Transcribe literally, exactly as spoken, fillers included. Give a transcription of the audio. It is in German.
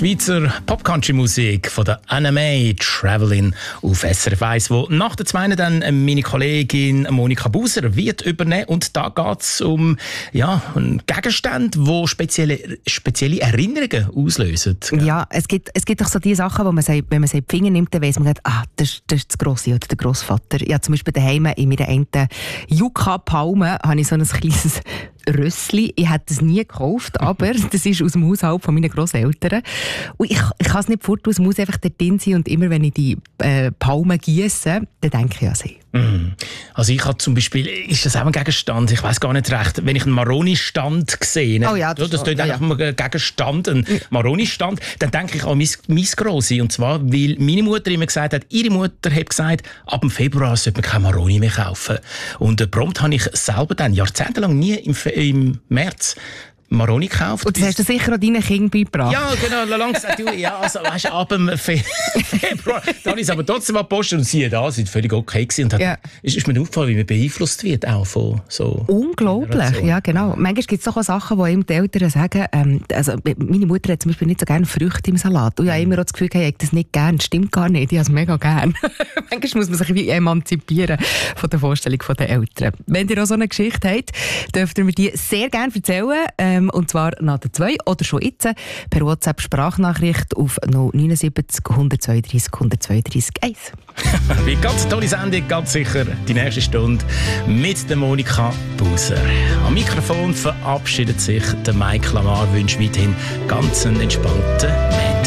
Schweizer Pop-Country-Musik von der Anna May, «Travelin» auf S R F eins, wo nach der zweiten dann meine Kollegin Monika Buser wird übernehmen. Und da geht es um ja, einen Gegenstand, der spezielle, spezielle Erinnerungen auslösen. Ja, es gibt, es gibt auch so die Sachen, wo man sagt, wenn man sie in die Finger nimmt, dann weiss man, ah, das, ist, das ist das Grossi oder der Grossvater. Ja, zum Beispiel daheim in meiner einen Yucca-Palme habe ich so ein kleines Rössli. Ich hätte es nie gekauft, aber das ist aus dem Haushalt von meinen Grosseltern. Und ich, ich kann es nicht fort, es muss einfach dort drin sein. Und immer wenn ich die äh, Palmen giesse, dann denke ich an sie. Mm. Also ich habe zum Beispiel, ist das auch ein Gegenstand, ich weiss gar nicht recht, wenn ich einen Maroni-Stand sehe, oh ja, das das ist ja, einfach ja. ein Gegenstand, ein Maroni-Stand, dann denke ich an mein, mein Grossi. Und zwar, weil meine Mutter immer gesagt hat, ihre Mutter hat gesagt, ab dem Februar sollte man kein Maroni mehr kaufen. Und äh, prompt habe ich selber dann jahrzehntelang nie im, im März Maroni gekauft. Und das hast du sicher auch deinen Kindern beigebracht. Ja, genau. Lang gesagt, du, ja, also, weißt, ab dem Fe- Februar. Dann habe ich es aber trotzdem gepostet und siehe da, sind völlig okay gewesen. Und hat, ja. ist, ist mir aufgefallen, wie man beeinflusst wird auch von so. Unglaublich, ja genau. Manchmal gibt es doch auch Sachen, wo ihm die Eltern sagen, ähm, also meine Mutter hat zum Beispiel nicht so gerne Früchte im Salat. Und ich habe immer auch das Gefühl, ich hätte das nicht gerne. Stimmt gar nicht, ich habe es mega gerne. Manchmal muss man sich wie emanzipieren von der Vorstellung der Eltern. Wenn ihr auch so eine Geschichte habt, dürft ihr mir die sehr gerne erzählen. Ähm, und zwar nach der zwei oder schon jetzt per WhatsApp-Sprachnachricht auf null neun sieben null eins zwei drei eins zwei drei eins. Wie ganz tolle Sendung, ganz sicher die nächste Stunde mit der Monika Buser. Am Mikrofon verabschiedet sich der Mike Lamar, wünscht weiterhin ganz einen entspannten Montag.